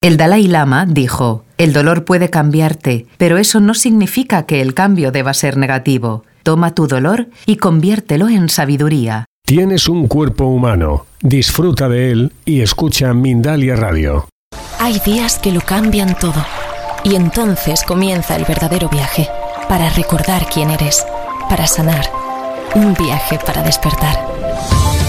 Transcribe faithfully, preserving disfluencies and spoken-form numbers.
El Dalai Lama dijo: el dolor puede cambiarte, pero eso no significa que el cambio deba ser negativo. Toma tu dolor y conviértelo en sabiduría. Tienes un cuerpo humano. Disfruta de él y escucha Mindalia Radio. Hay días que lo cambian todo. Y entonces comienza el verdadero viaje. Para recordar quién eres. Para sanar. Un viaje para despertar.